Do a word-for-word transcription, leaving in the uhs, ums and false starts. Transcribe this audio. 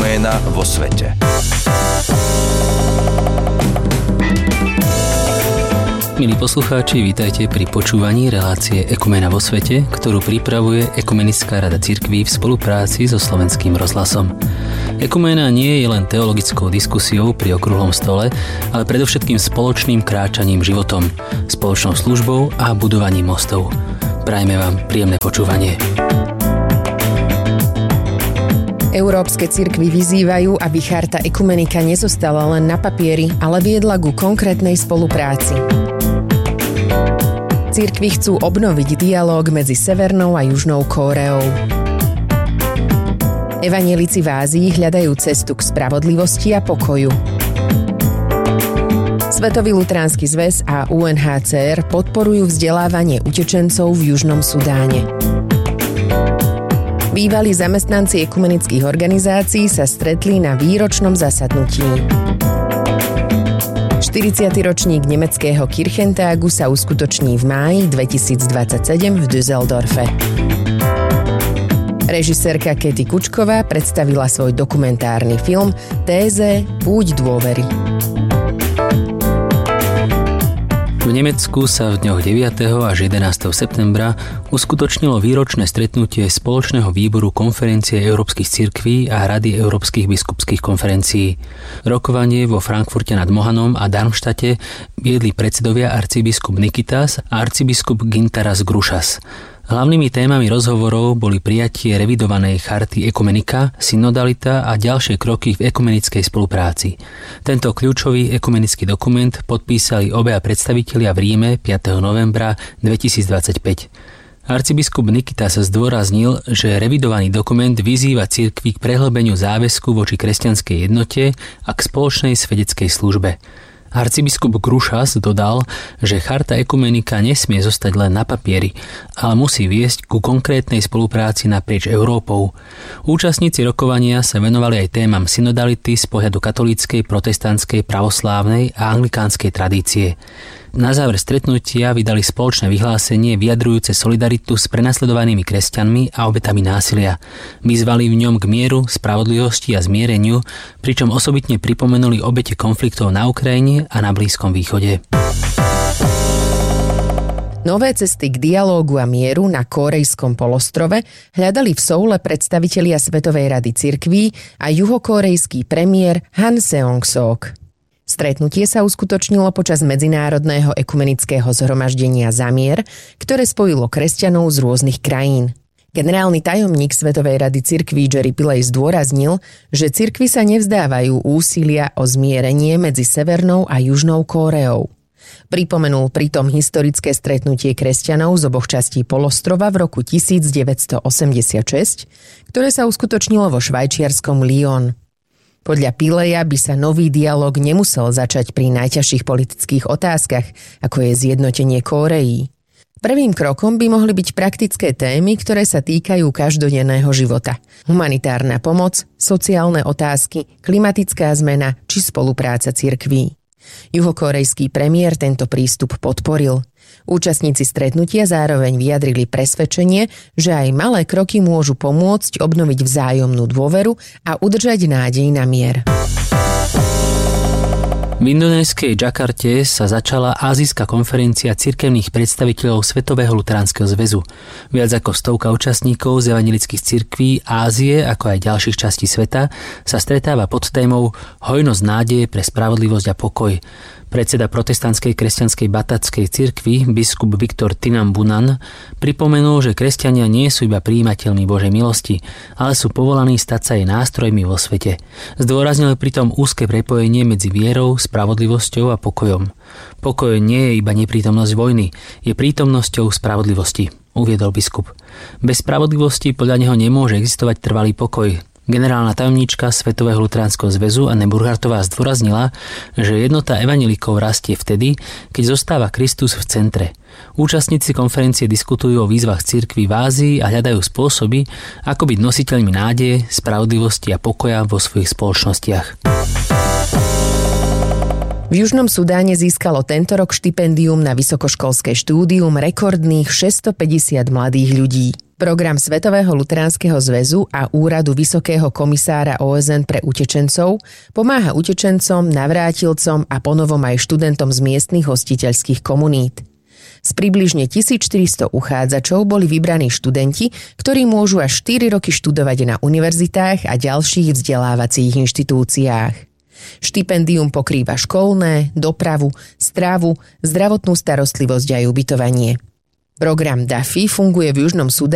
ekuména vo svete. Milí poslucháči, vítajte pri počúvaní relácie Ekuména vo svete, ktorú pripravuje Ekumenická rada cirkví v spolupráci so Slovenským rozhlasom. Ekuména nie je len teologickou diskusiou pri okrúhlom stole, ale predovšetkým spoločným kráčaním životom, spoločnou službou a budovaním mostov. Prajme vám príjemné počúvanie. Európske cirkvi vyzývajú, aby charta ekumenika nezostala len na papieri, ale viedla ku konkrétnej spolupráci. Cirkvi chcú obnoviť dialóg medzi Severnou a Južnou Kóreou. Evanjelici v Ázii hľadajú cestu k spravodlivosti a pokoju. Svetový luteránsky zväz a ú en há cé er podporujú vzdelávanie utečencov v Južnom Sudáne. Bývalí zamestnanci ekumenických organizácií sa stretli na výročnom zasadnutí. štyridsiaty ročník nemeckého Kirchentagu sa uskutoční v máji dvetisícdvadsaťsedem v Düsseldorfe. Režisérka Katy Kučková predstavila svoj dokumentárny film Téze Púť dôvery. V Nemecku sa v dňoch deviateho až jedenásteho septembra uskutočnilo výročné stretnutie Spoločného výboru Konferencie európskych cirkví a Rady európskych biskupských konferencií. Rokovanie vo Frankfurte nad Mohanom a Darmštate viedli predsedovia arcibiskup Nikitas a arcibiskup Gintaras Grušas. Hlavnými témami rozhovorov boli prijatie revidovanej charty ekumenika, synodalita a ďalšie kroky v ekumenickej spolupráci. Tento kľúčový ekumenický dokument podpísali obaja predstavitelia v Ríme piateho novembra dvetisícdvadsaťpäť. Arcibiskup Nikita sa zdôraznil, že revidovaný dokument vyzýva cirkvi k prehlbeniu záväzku voči kresťanskej jednote a k spoločnej svedeckej službe. Arcibiskup Grušas dodal, že charta ekumenika nesmie zostať len na papieri, ale musí viesť ku konkrétnej spolupráci naprieč Európou. Účastníci rokovania sa venovali aj témam synodality z pohľadu katolíckej, protestantskej, pravoslávnej a anglikánskej tradície. Na záver stretnutia vydali spoločné vyhlásenie vyjadrujúce solidaritu s prenasledovanými kresťanmi a obetami násilia. Vyzvali v ňom k mieru, spravodlivosti a zmiereniu, pričom osobitne pripomenuli obete konfliktov na Ukrajine a na Blízkom východe. Nové cesty k dialógu a mieru na Kórejskom polostrove hľadali v Soule predstavitelia Svetovej rady cirkví a juhokórejský premiér Han Seong-sok. Stretnutie sa uskutočnilo počas medzinárodného ekumenického zhromaždenia za mier, ktoré spojilo kresťanov z rôznych krajín. Generálny tajomník Svetovej rady cirkví Jerry Pillay zdôraznil, že cirkvi sa nevzdávajú úsilia o zmierenie medzi Severnou a Južnou Kóreou. Pripomenul pritom historické stretnutie kresťanov z oboch častí polostrova v roku devätnásťstoosemdesiatšesť, ktoré sa uskutočnilo vo švajčiarskom Lyon. Podľa Pilleya by sa nový dialóg nemusel začať pri najťažších politických otázkach, ako je zjednotenie Kóreí. Prvým krokom by mohli byť praktické témy, ktoré sa týkajú každodenného života. Humanitárna pomoc, sociálne otázky, klimatická zmena či spolupráca cirkví. Juhokórejský premiér tento prístup podporil. Účastníci stretnutia zároveň vyjadrili presvedčenie, že aj malé kroky môžu pomôcť obnoviť vzájomnú dôveru a udržať nádej na mier. V indonéskej Džakarte sa začala Ázijská konferencia cirkevných predstaviteľov Svetového luteránskeho zväzu. Viac ako stovka účastníkov z evanjelických cirkví Ázie, ako aj ďalších častí sveta, sa stretáva pod témou Hojnosť nádeje pre spravodlivosť a pokoj. Predseda protestantskej kresťanskej batatskej cirkvi, biskup Viktor Tinambunan, pripomenul, že kresťania nie sú iba prijímateľmi Božej milosti, ale sú povolaní stať sa jej nástrojmi vo svete. Zdôraznil pritom úzke prepojenie medzi vierou, spravodlivosťou a pokojom. Pokoj nie je iba neprítomnosť vojny, je prítomnosťou spravodlivosti, uviedol biskup. Bez spravodlivosti podľa neho nemôže existovať trvalý pokoj. Generálna tajomníčka Svetového luteránskeho zväzu Anne Burghartová zdôraznila, že jednota evanjelikov rastie vtedy, keď zostáva Kristus v centre. Účastníci konferencie diskutujú o výzvach cirkvi v Ázii a hľadajú spôsoby, ako byť nositeľmi nádeje, spravodlivosti a pokoja vo svojich spoločnostiach. V Južnom Sudáne získalo tento rok štipendium na vysokoškolské štúdium rekordných šesťstopäťdesiat mladých ľudí. Program Svetového luteránskeho zväzu a Úradu Vysokého komisára ó es en pre utečencov pomáha utečencom, navrátilcom a ponovom aj študentom z miestnych hostiteľských komunít. Z približne tisícštyristo uchádzačov boli vybraní študenti, ktorí môžu až štyri roky študovať na univerzitách a ďalších vzdelávacích inštitúciách. Štipendium pokrýva školné, dopravu, stravu, zdravotnú starostlivosť aj ubytovanie. Program DAFI funguje v Južnom Sudáne